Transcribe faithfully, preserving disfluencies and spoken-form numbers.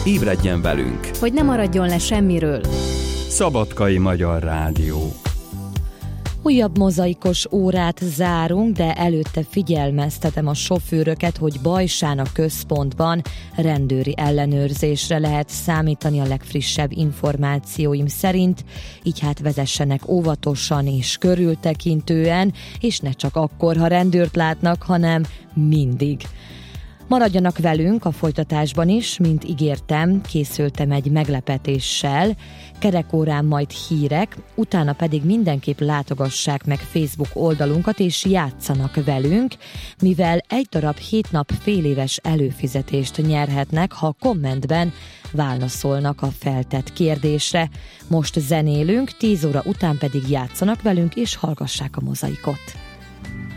Ébredjen velünk! Hogy ne maradjon le semmiről. Szabadkai Magyar Rádió. Újabb mozaikos órát zárunk, de előtte figyelmeztetem a sofőröket, hogy Bajsán a központban rendőri ellenőrzésre lehet számítani a legfrissebb információim szerint, így hát vezessenek óvatosan és körültekintően, és ne csak akkor, ha rendőrt látnak, hanem mindig. Maradjanak velünk a folytatásban is, mint ígértem, készültem egy meglepetéssel, kerekórán majd hírek, utána pedig mindenképp látogassák meg Facebook oldalunkat és játszanak velünk, mivel egy darab hét nap féléves előfizetést nyerhetnek, ha kommentben válaszolnak a feltett kérdésre. Most zenélünk, tíz óra után pedig játszanak velünk és hallgassák a mozaikot.